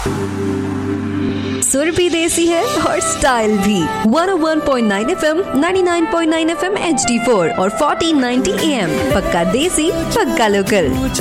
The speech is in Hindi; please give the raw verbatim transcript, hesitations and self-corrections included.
सुर भी देसी है और स्टाइल भी। वन ओ one point nine FM, ninety nine point nine FM H D four और फोर्टीन नाइंटी एएम। पक्का देसी, पक्का लोकल।